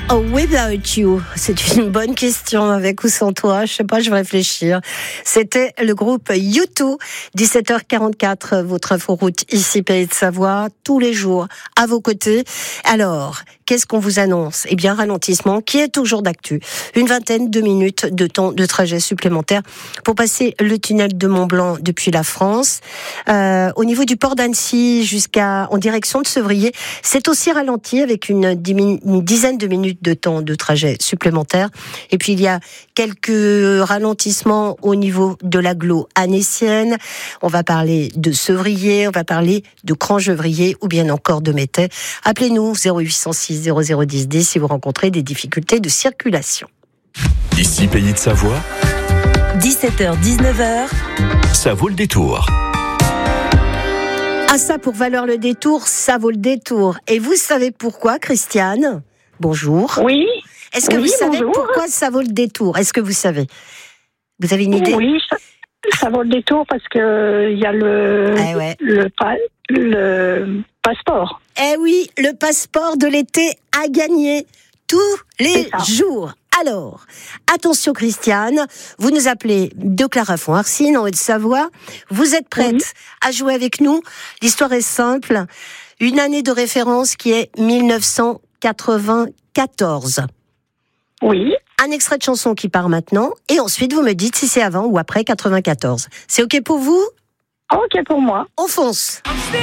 Oh, Without You, c'est une bonne question, avec ou sans toi, je sais pas, je vais réfléchir. C'était le groupe U2, 17h44, votre inforoute ici, Pays de Savoie, tous les jours, à vos côtés. Alors, qu'est-ce qu'on vous annonce? Eh bien, ralentissement, qui est toujours d'actu. Une vingtaine de minutes de temps de trajet supplémentaire pour passer le tunnel de Mont-Blanc depuis la France. Au niveau du port d'Annecy en direction de Sevrier, c'est aussi ralenti avec une dizaine de minutes de temps de trajet supplémentaire. Et puis il y a quelques ralentissements au niveau de l'agglo annécienne. On va parler de Sevrier, on va parler de Crangevrier ou bien encore de Métais. Appelez-nous 0806 0010 10 si vous rencontrez des difficultés de circulation. Ici Pays de Savoie, 17h-19h, ça vaut le détour. Ah ça, pour valoir le détour, ça vaut le détour. Et vous savez pourquoi, Christiane? Bonjour. Oui. Est-ce que vous savez bonjour. pourquoi ça vaut le détour? Est-ce que vous savez? Vous avez une idée? Oui, ça vaut le détour parce que il y a le passeport. Eh oui, le passeport de l'été à gagner tous les jours. Alors, attention Christiane, vous nous appelez de Clarafond-Arcine, en Haute-Savoie. Vous êtes prête à jouer avec nous? L'histoire est simple. Une année de référence qui est 1994. Oui. Un extrait de chanson qui part maintenant, et ensuite vous me dites si c'est avant ou après 94. C'est OK pour vous? OK pour moi. On fonce. I'm still